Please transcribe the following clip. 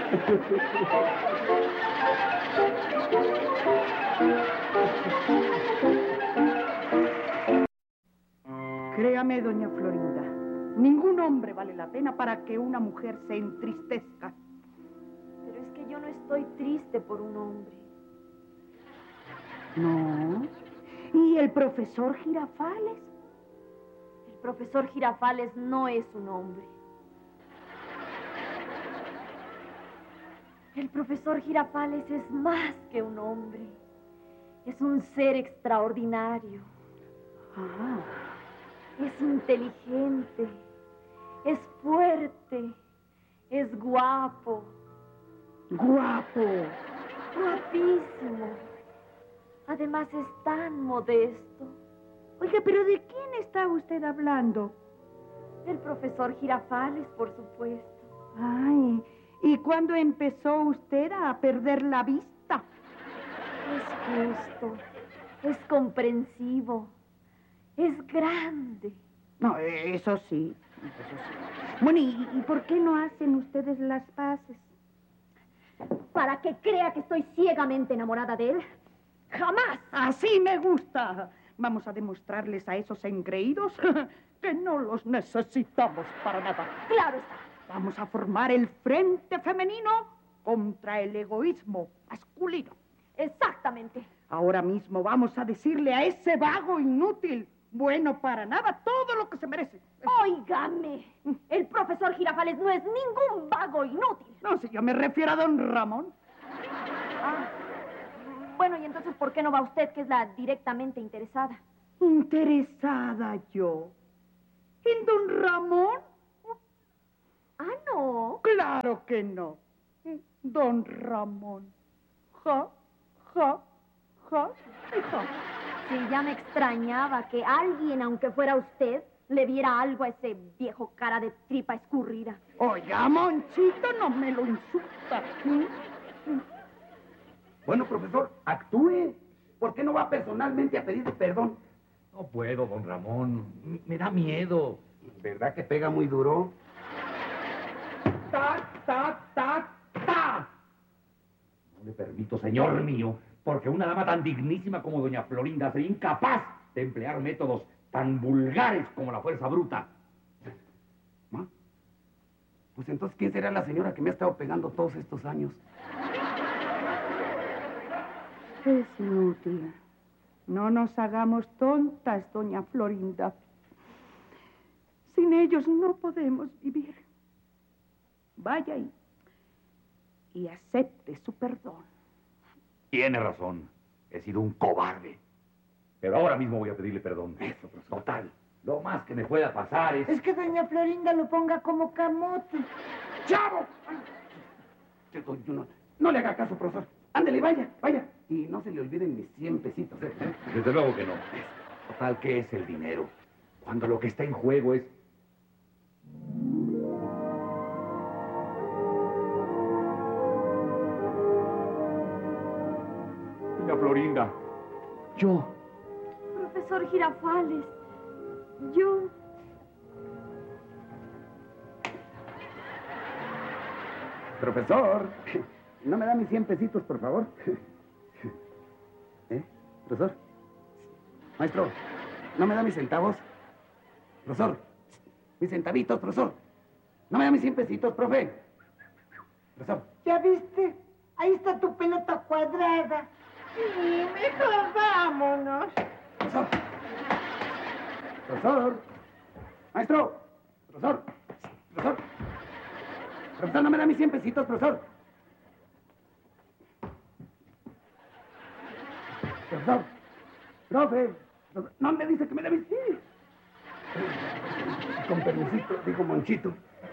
Créame, doña Florinda, ningún hombre vale la pena para que una mujer se entristezca. Pero es que yo no estoy triste por un hombre. No. ¿Y el profesor Girafales? El profesor Girafales no es un hombre. El profesor Girafales es más que un hombre. Es un ser extraordinario. Ah. Es inteligente, es fuerte, es guapo. Guapo. Guapísimo. Además es tan modesto. Oiga, ¿pero de quién está usted hablando? El profesor Girafales, por supuesto. Ay, ¿y cuándo empezó usted a perder la vista? Es justo, es comprensivo, es grande. No, eso sí, Bueno, ¿y por qué no hacen ustedes las paces? ¿Para que crea que estoy ciegamente enamorada de él? ¡Jamás! Así me gusta. Vamos a demostrarles a esos engreídos que no los necesitamos para nada. ¡Claro está! Vamos a formar el frente femenino contra el egoísmo masculino. Exactamente. Ahora mismo vamos a decirle a ese vago inútil, bueno para nada, todo lo que se merece. Óigame, el profesor Girafales no es ningún vago inútil. No, si yo me refiero a don Ramón. Ah, bueno, y entonces, ¿por qué no va usted, que es la directamente interesada? ¿Interesada yo? ¿En don Ramón? Ah, no. Claro que no. Don Ramón. Ja, ja, ja, ja. Sí, ya me extrañaba que alguien, aunque fuera usted, le diera algo a ese viejo cara de tripa escurrida. Oiga, Monchito, no me lo insulta. Bueno, profesor, actúe. ¿Por qué no va personalmente a pedir perdón? No puedo, don Ramón. Me da miedo. ¿Verdad que pega muy duro? ¡Tac, tac, tac, tac! No le permito, señor mío, porque una dama tan dignísima como doña Florinda sería incapaz de emplear métodos tan vulgares como la fuerza bruta. ¿Ah? Pues entonces, ¿quién será la señora que me ha estado pegando todos estos años? Es inútil. No nos hagamos tontas, doña Florinda. Sin ellos no podemos vivir. Vaya y acepte su perdón. Tiene razón. He sido un cobarde. Pero ahora mismo voy a pedirle perdón. Eso, profesor. Total. Lo más que me pueda pasar es... Es que doña Florinda lo ponga como camote. ¡Chavo! No le haga caso, profesor. Ándele, vaya, vaya. Y no se le olviden mis 100 pesitos, ¿eh? Desde luego que no. Total, ¿qué es el dinero? Cuando lo que está en juego es... Doña Florinda. Yo. Profesor Girafales, yo... Profesor, ¿no me da mis 100 pesitos, por favor? ¿Eh? Profesor. Maestro, ¿no me da mis centavos? Profesor, mis centavitos, profesor. ¿No me da mis 100 pesitos, profe? Profesor. ¿Ya viste? Ahí está tu pelota cuadrada. Sí, mejor vámonos. Profesor. Profesor. Maestro. Profesor. Profesor. Profesor, ¿no me da mis 100 pesitos, profesor? Profesor. Profe. No me dice que me da mis... Con permisito, digo Monchito.